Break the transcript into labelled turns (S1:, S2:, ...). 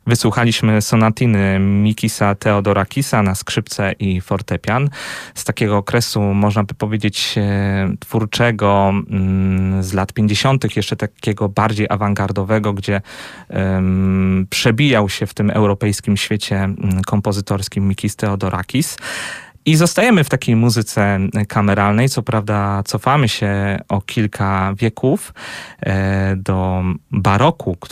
S1: Wysłuchaliśmy sonatiny Mikisa Theodorakisa na skrzypce i fortepian. Z takiego okresu, można by powiedzieć, twórczego z lat 50., jeszcze takiego bardziej awangardowego, gdzie przebijał się w tym europejskim świecie kompozytorskim Mikis Theodorakis. I zostajemy w takiej muzyce kameralnej. Co prawda cofamy się o kilka wieków do baroku,